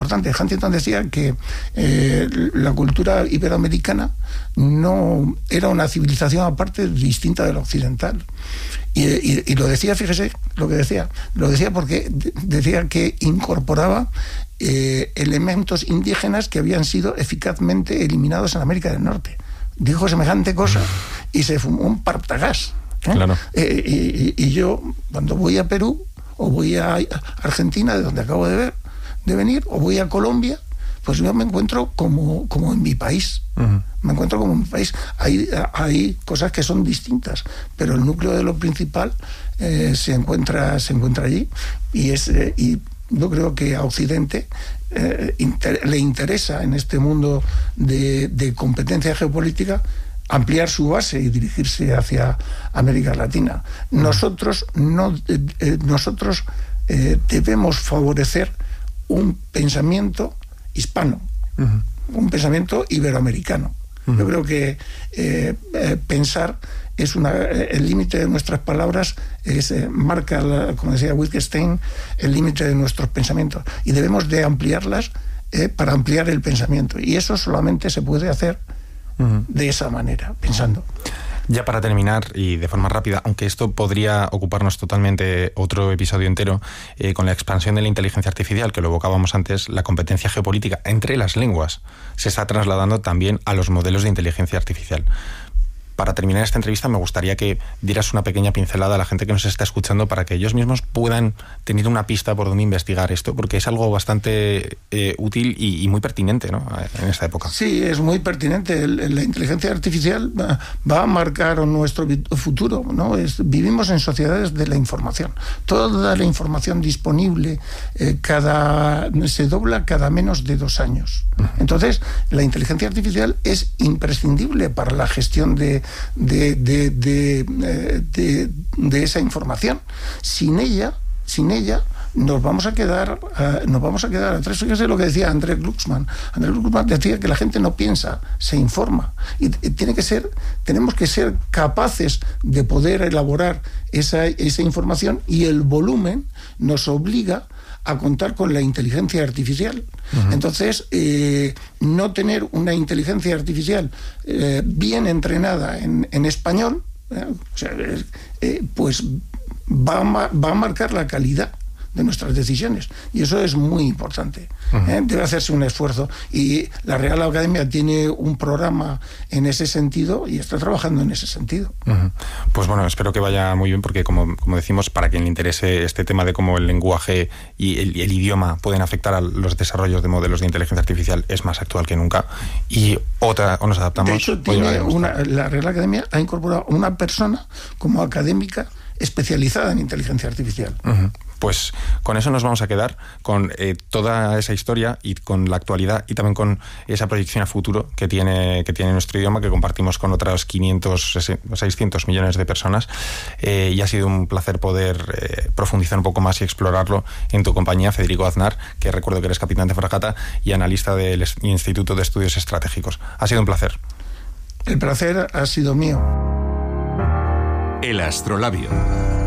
importante. Huntington decía que la cultura iberoamericana no era una civilización aparte distinta de la occidental. Y lo decía, fíjese lo que decía. Lo decía porque decía que incorporaba elementos indígenas que habían sido eficazmente eliminados en América del Norte. Dijo semejante cosa y se fumó un partagás. Claro. Y yo, cuando voy a Perú, o voy a Argentina, de donde acabo de venir, o voy a Colombia, pues yo me encuentro como en mi país. Me encuentro como en mi país. Hay cosas que son distintas, pero el núcleo de lo principal se encuentra allí, y yo creo que a Occidente le interesa, en este mundo de competencia geopolítica, ampliar su base y dirigirse hacia América Latina. Nosotros debemos favorecer un pensamiento hispano, un pensamiento iberoamericano. Yo creo que pensar es el límite de nuestras palabras, marca, como decía Wittgenstein, el límite de nuestros pensamientos, y debemos de ampliarlas para ampliar el pensamiento, y eso solamente se puede hacer de esa manera, pensando. Ya para terminar, y de forma rápida, aunque esto podría ocuparnos totalmente otro episodio entero, con la expansión de la inteligencia artificial, que lo evocábamos antes, la competencia geopolítica entre las lenguas se está trasladando también a los modelos de inteligencia artificial. Para terminar esta entrevista, me gustaría que dieras una pequeña pincelada a la gente que nos está escuchando para que ellos mismos puedan tener una pista por dónde investigar esto, porque es algo bastante útil y muy pertinente, ¿no?, en esta época. Sí, es muy pertinente. La inteligencia artificial va a marcar nuestro futuro, ¿no? Vivimos en sociedades de la información. Toda la información disponible se dobla cada menos de 2 años. Entonces, la inteligencia artificial es imprescindible para la gestión de esa información. Sin ella nos vamos a quedar atrás. Fíjese lo que decía Andrés Glucksmann. Andrés Glucksmann decía que la gente no piensa, se informa, y tenemos que ser capaces de poder elaborar esa información, y el volumen nos obliga a contar con la inteligencia artificial. Entonces, no tener una inteligencia artificial bien entrenada en español, pues va a marcar la calidad de nuestras decisiones, y eso es muy importante. Debe hacerse un esfuerzo, y la Real Academia tiene un programa en ese sentido y está trabajando en ese sentido. Pues bueno, espero que vaya muy bien, porque como decimos, para quien le interese este tema de cómo el lenguaje y el idioma pueden afectar a los desarrollos de modelos de inteligencia artificial, es más actual que nunca. Y o nos adaptamos. De hecho, la Real Academia ha incorporado a una persona como académica especializada en inteligencia artificial. Pues con eso nos vamos a quedar, con toda esa historia y con la actualidad, y también con esa proyección a futuro que tiene nuestro idioma, que compartimos con otros 600 millones de personas, y ha sido un placer poder profundizar un poco más y explorarlo en tu compañía, Federico Aznar, que recuerdo que eres capitán de fragata y analista del Instituto de Estudios Estratégicos. Ha sido un placer. El placer ha sido mío. El Astrolabio.